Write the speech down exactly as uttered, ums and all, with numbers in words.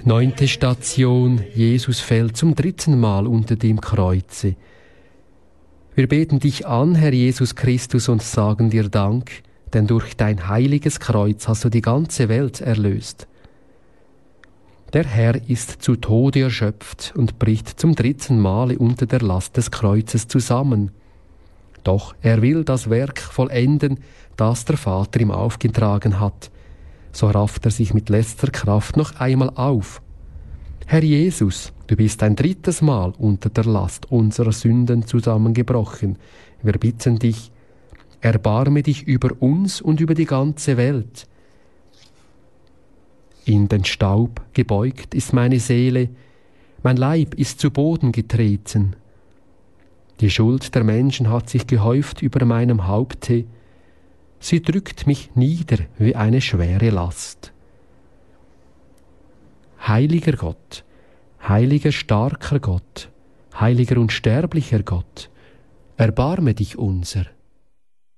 Neunte Station. Jesus fällt zum dritten Mal unter dem Kreuze. Wir beten dich an, Herr Jesus Christus, und sagen dir Dank, denn durch dein heiliges Kreuz hast du die ganze Welt erlöst. Der Herr ist zu Tode erschöpft und bricht zum dritten Male unter der Last des Kreuzes zusammen. Doch er will das Werk vollenden, das der Vater ihm aufgetragen hat. So rafft er sich mit letzter Kraft noch einmal auf. Herr Jesus, du bist ein drittes Mal unter der Last unserer Sünden zusammengebrochen. Wir bitten dich, erbarme dich über uns und über die ganze Welt. In den Staub gebeugt ist meine Seele, mein Leib ist zu Boden getreten. Die Schuld der Menschen hat sich gehäuft über meinem Haupte, sie drückt mich nieder wie eine schwere Last. Heiliger Gott, heiliger starker Gott, heiliger unsterblicher Gott, erbarme dich unser.